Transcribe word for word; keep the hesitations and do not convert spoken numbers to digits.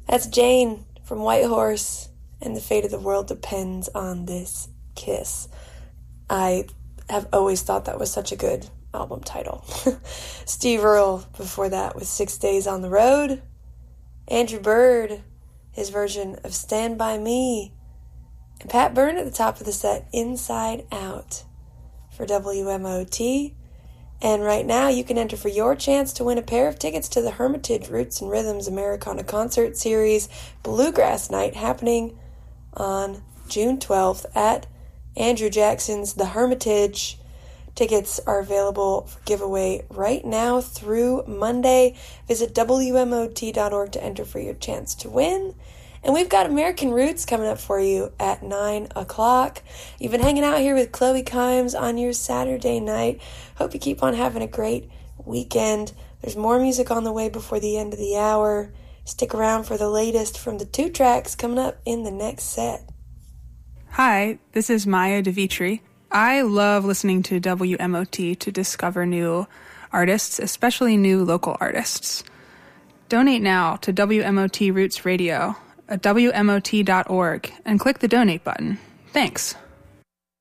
That's Jane from Whitehorse, and the fate of the world depends on this kiss. I have always thought that was such a good album title. Steve Earle before that with Six Days on the Road. Andrew Bird, his version of Stand By Me. And Pat Byrne at the top of the set, Inside Out for W M O T. And right now you can enter for your chance to win a pair of tickets to the Hermitage Roots and Rhythms Americana Concert Series Bluegrass Night happening on June twelfth at Andrew Jackson's The Hermitage. Tickets are available for giveaway right now through Monday. Visit W M O T dot org to enter for your chance to win. And we've got American Roots coming up for you at nine o'clock. You've been hanging out here with Chloe Kimes on your Saturday night. Hope you keep on having a great weekend. There's more music on the way before the end of the hour. Stick around for the latest from the two tracks coming up in the next set. Hi, this is Maya DeVitri. I love listening to W M O T to discover new artists, especially new local artists. Donate now to W M O T Roots Radio at W M O T dot org and click the donate button. Thanks.